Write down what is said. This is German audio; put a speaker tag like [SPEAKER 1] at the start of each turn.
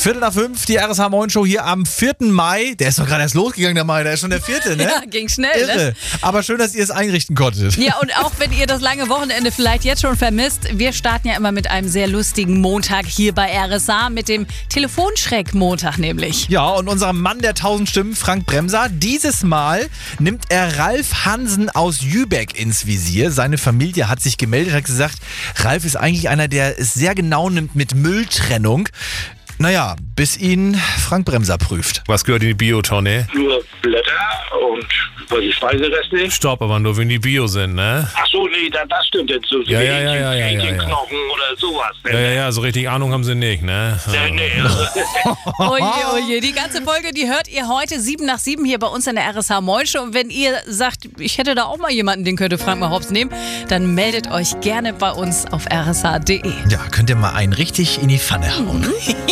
[SPEAKER 1] 4:45, die RSH Moin Show hier am 4. Mai. Der ist doch gerade erst losgegangen, der Mai. Der ist schon der 4., ne?
[SPEAKER 2] Ja, ging schnell,
[SPEAKER 1] Irre.
[SPEAKER 2] ne?
[SPEAKER 1] Aber schön, dass ihr es einrichten konntet.
[SPEAKER 2] Ja, und auch wenn ihr das lange Wochenende vielleicht jetzt schon vermisst, wir starten ja immer mit einem sehr lustigen Montag hier bei RSH, mit dem Telefonschreck-Montag nämlich.
[SPEAKER 1] Ja, und unser Mann der 1000 Stimmen, Frank Bremser, dieses Mal nimmt er Ralf Hansen aus Jübeck ins Visier. Seine Familie hat sich gemeldet, hat gesagt, Ralf ist eigentlich einer, der es sehr genau nimmt mit Mülltrennung. Naja, bis ihn Frank Bremser prüft.
[SPEAKER 3] Was gehört in die Biotonne?
[SPEAKER 4] Nur Blätter und die Speiserest nicht.
[SPEAKER 3] Stopp, aber nur wenn die Bio sind, ne?
[SPEAKER 4] Ach so, nee, das stimmt jetzt so.
[SPEAKER 3] Ja.
[SPEAKER 4] Knochen oder sowas.
[SPEAKER 3] Ja, so richtig Ahnung haben sie nicht, ne?
[SPEAKER 4] Nee.
[SPEAKER 2] Oje, die ganze Folge, die hört ihr heute 7 nach 7 hier bei uns in der RSH Moin Show. Und wenn ihr sagt, ich hätte da auch mal jemanden, den könnte Frank mal hops nehmen, dann meldet euch gerne bei uns auf rsh.de.
[SPEAKER 1] Ja, könnt ihr mal einen richtig in die Pfanne hauen.